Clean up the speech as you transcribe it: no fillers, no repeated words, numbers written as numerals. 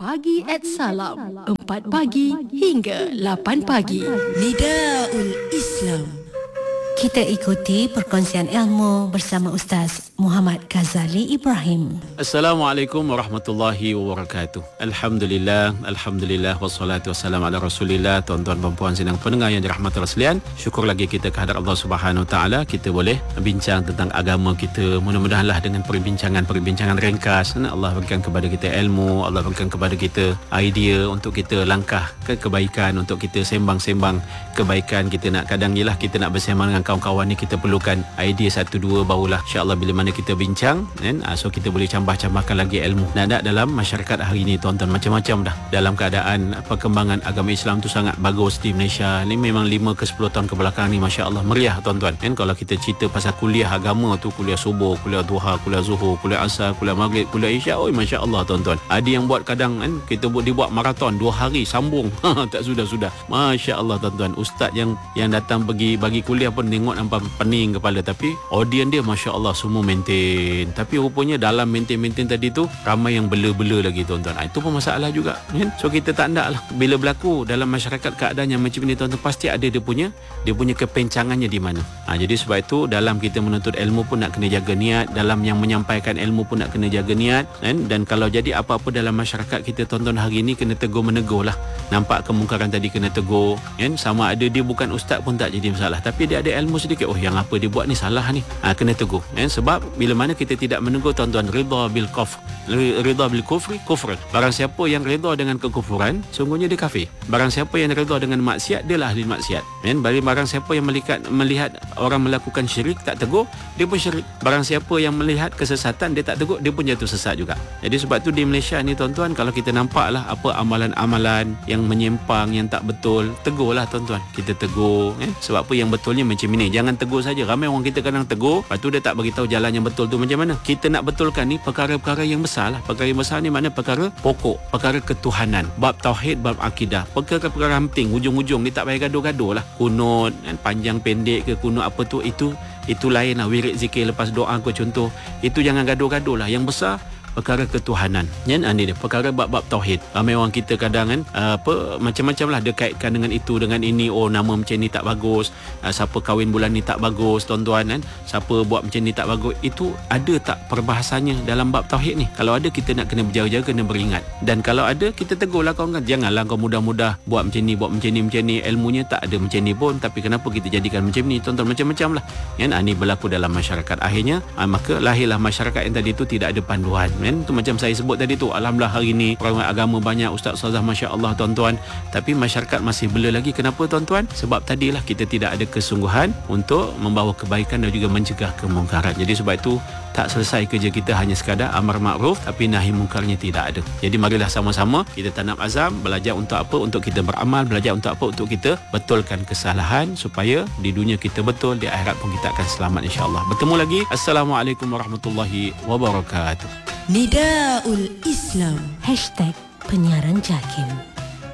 Pagi at Salam 4 pagi hingga 8 pagi. Nidaul Islam. Kita ikuti perkongsian ilmu bersama Ustaz Muhammad Ghazali Ibrahim. Assalamualaikum warahmatullahi wabarakatuh. Alhamdulillah wassalatu wassalamu ala Rasulillah. Tuan-tuan dan puan sidang pendengar yang dirahmati Allah sekalian, syukur lagi kita kehadrat Allah Subhanahu Wa Taala, kita boleh bincang tentang agama kita. Mudah-mudahanlah dengan perbincangan ringkas, Allah berikan kepada kita ilmu, Allah berikan kepada kita idea untuk kita langkah ke kebaikan, untuk kita sembang-sembang kebaikan. Kita nak kadang ialah kita nak bersembang dengan kawan-kawan ni, kita perlukan idea satu dua, barulah insya-Allah bila mana kita bincang kan, so kita boleh cambah-cambahkan lagi ilmu. Dan dalam masyarakat hari ini tuan-tuan, macam-macam dah dalam keadaan perkembangan agama Islam tu sangat bagus di Malaysia ni. Memang 5 ke 10 tahun kebelakang ni masya-Allah meriah tuan-tuan kan. Kalau kita cerita pasal kuliah agama tu, kuliah subuh, kuliah duha, kuliah zuhur, kuliah asar, kuliah maghrib, kuliah isyak, oi masya-Allah tuan-tuan. Ada yang buat kadang kan, kita dibuat maraton 2 hari sambung tak sudah-sudah. Masya-Allah tuan-tuan, ustaz yang datang bagi kuliah pun tengok nampak pening kepala, tapi audience dia masya-Allah semua maintain. Tapi rupanya dalam maintain tadi tu ramai yang bela-bela lagi tuan-tuan. Itu pun masalah juga kan. So kita tak nak lah bila berlaku dalam masyarakat keadaan yang macam ni tuan-tuan, pasti ada dia punya kepencangannya di mana. Jadi sebab itu dalam kita menuntut ilmu pun nak kena jaga niat, dalam yang menyampaikan ilmu pun nak kena jaga niat kan. Dan kalau jadi apa-apa dalam masyarakat kita tuan-tuan hari ni, kena tegur-menegur lah. Nampak kemungkaran tadi kena tegur kan. Sama ada dia bukan ustaz pun tak jadi masalah, tapi dia ada ilmu sedikit, oh yang apa dia buat ni salah ni, kena tegur kan. Sebab bila mana kita tidak menegur tuan-tuan, ridha bil kufri kufr. Barang siapa yang redha dengan kekufuran, sungguhnya dia kafir. Barang siapa yang redha dengan maksiat, dia lah ahli maksiat kan. Barang siapa yang melihat orang melakukan syirik tak tegur, dia pun syirik. Barang siapa yang melihat kesesatan, dia tak tegur, dia pun jatuh sesat juga. Jadi sebab tu di Malaysia ni tuan-tuan, kalau kita nampaklah apa amalan-amalan yang menyimpang, yang tak betul, tegurlah tuan-tuan. Kita tegur kan. Sebab apa yang betulnya macam ini. Jangan tegur saja. Ramai orang kita kadang tegur, lepas tu dia tak beritahu jalan yang betul tu macam mana. Kita nak betulkan ni perkara-perkara yang besar lah. Perkara yang besar ni mana perkara pokok, perkara ketuhanan, bab tauhid, bab akidah, perkara-perkara penting. Ujung-ujung ni tak payah gaduh-gaduh lah. Kunut kan, panjang pendek ke kunut apa tu, itu lain lah. Wirid zikir lepas doa ke contoh, itu jangan gaduh-gaduh lah. Yang besar perkara ketuhanan kan. Ini dia perkara bab tauhid. Ramai orang kita kadang kan macam-macam lah dia kaitkan dengan itu dengan ini. Oh nama macam ni tak bagus, siapa kahwin bulan ni tak bagus tuan-tuan kan, siapa buat macam ni tak bagus. Itu ada tak perbahasannya dalam bab tauhid ni? Kalau ada, kita nak kena berjaga-jaga, kena beringat. Dan kalau ada, kita tegurlah kawan kan, janganlah kau mudah-mudah buat macam ni, ilmunya tak ada macam ni pun, tapi kenapa kita jadikan macam ni tuan-tuan. Macam-macam lah kan. Ini berlaku dalam masyarakat. Akhirnya maka lahirlah masyarakat yang tadi tu tidak ada panduan kan. Tu macam saya sebut tadi tu, alhamdulillah hari ni orang agama banyak, ustaz-ustazah masya-Allah tuan-tuan, tapi masyarakat masih bela lagi. Kenapa tuan-tuan? Sebab tadilah kita tidak ada kesungguhan untuk membawa kebaikan dan juga mencegah kemungkaran. Jadi sebab itu tak selesai kerja kita hanya sekadar amar makruf, tapi nahi mungkarnya tidak ada. Jadi marilah sama-sama kita tanam azam, belajar untuk apa? Untuk kita beramal. Belajar untuk apa? Untuk kita betulkan kesalahan, supaya di dunia kita betul, di akhirat pun kita akan selamat insya-Allah. Bertemu lagi. Assalamualaikum warahmatullahi wabarakatuh. Nidaul Islam. #penyiaran JAKIM.